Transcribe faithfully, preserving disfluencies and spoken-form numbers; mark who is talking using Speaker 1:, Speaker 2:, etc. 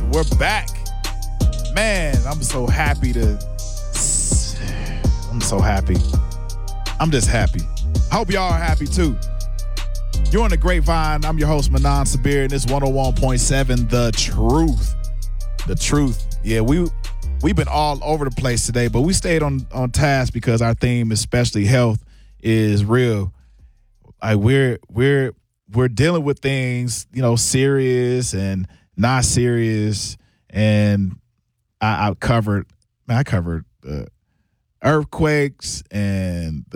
Speaker 1: We're back. Man, I'm so happy to. I'm so happy. I'm just happy. Hope y'all are happy too. You're on the Grapevine. I'm your host, Manan Sabir, and this one oh one point seven, The Truth. The Truth. Yeah, we, we've been all over the place today, but we stayed on, on task because our theme, especially health, is real. Like we're we're we're dealing with things, you know, serious and not serious. And I, I covered, man, I covered uh, earthquakes and